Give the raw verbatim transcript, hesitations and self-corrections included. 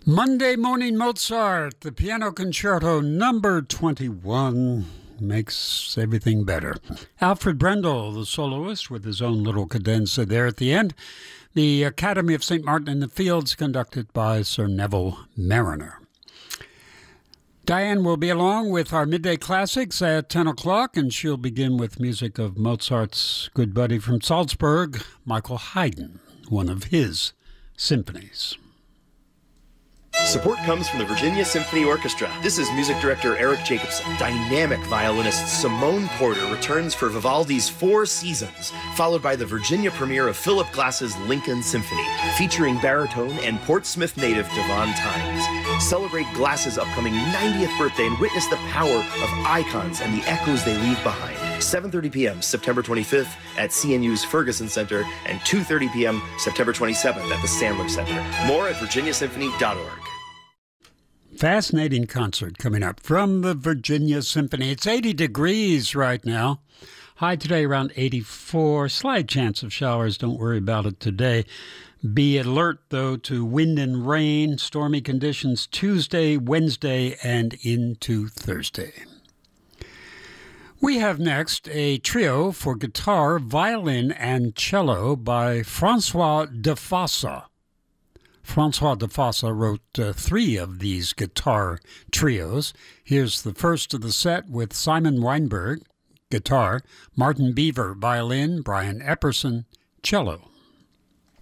Monday Morning Mozart, the Piano Concerto number twenty-one, makes everything better. Alfred Brendel, the soloist, with his own little cadenza there at the end. The Academy of Saint Martin in the Fields, conducted by Sir Neville Marriner. Diane will be along with our midday classics at ten o'clock, and she'll begin with music of Mozart's good buddy from Salzburg, Michael Haydn, one of his symphonies. Support comes from the Virginia Symphony Orchestra. This is music director Eric Jacobson. Dynamic violinist Simone Porter returns for Vivaldi's Four Seasons, followed by the Virginia premiere of Philip Glass's Lincoln Symphony, featuring baritone and Portsmouth native Devon Tynes. Celebrate Glass's upcoming ninetieth birthday and witness the power of icons and the echoes they leave behind. seven thirty p.m. September twenty-fifth at C N U's Ferguson Center and two thirty p.m. September twenty-seventh at the Sandler Center. More at virginia symphony dot org. Fascinating concert coming up from the Virginia Symphony. It's eighty degrees right now. High today around eighty-four. Slight chance of showers. Don't worry about it today. Be alert, though, to wind and rain, stormy conditions Tuesday, Wednesday, and into Thursday. We have next a trio for guitar, violin, and cello by François de Fossa. François de Fossa wrote uh, three of these guitar trios. Here's the first of the set with Simon Weinberg, guitar, Martin Beaver, violin, Brian Epperson, cello.